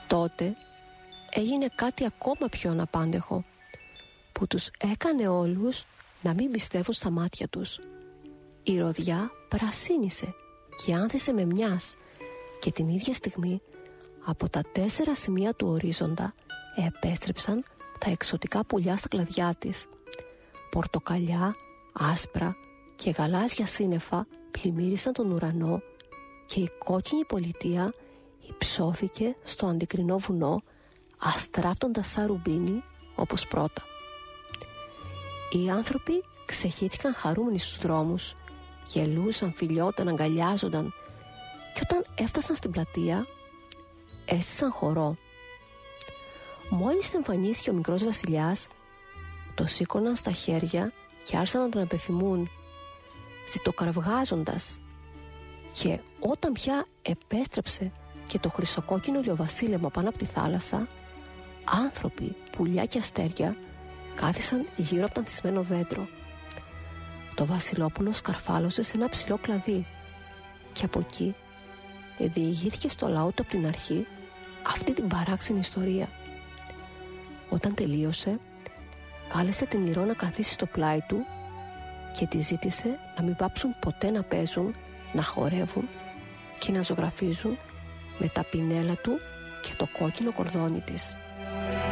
Τότε έγινε κάτι ακόμα πιο αναπάντεχο, που τους έκανε όλους να μην πιστεύουν στα μάτια τους. Η ροδιά πρασίνησε και άνθησε με μιας, και την ίδια στιγμή από τα 4 σημεία του ορίζοντα επέστρεψαν τα εξωτικά πουλιά στα κλαδιά της. Πορτοκαλιά, άσπρα και γαλάζια σύννεφα πλημμύρισαν τον ουρανό, και η κόκκινη πολιτεία υψώθηκε στο αντικρινό βουνό, αστράφτοντας σαν ρουμπίνι όπως πρώτα. Οι άνθρωποι ξεχύθηκαν χαρούμενοι στους δρόμους, γελούσαν, φιλιόταν, αγκαλιάζονταν, και όταν έφτασαν στην πλατεία έστησαν χορό. Μόλις εμφανίστηκε ο μικρός βασιλιάς, το σήκωναν στα χέρια και άρχισαν να τον απεφημούν, ζητοκραυγάζοντας. Και όταν πια επέστρεψε και το χρυσοκόκκινο ηλιοβασίλεμα πάνω από τη θάλασσα, άνθρωποι, πουλιά και αστέρια κάθισαν γύρω από το ανθισμένο δέντρο. Το βασιλόπουλο σκαρφάλωσε σε ένα ψηλό κλαδί, και από εκεί διηγήθηκε στο λαό του από την αρχή αυτή την παράξενη ιστορία. Όταν τελείωσε, κάλεσε την Ηρώ να καθίσει στο πλάι του και τη ζήτησε να μην πάψουν ποτέ να παίζουν, να χορεύουν και να ζωγραφίζουν με τα πινέλα του και το κόκκινο κορδόνι της.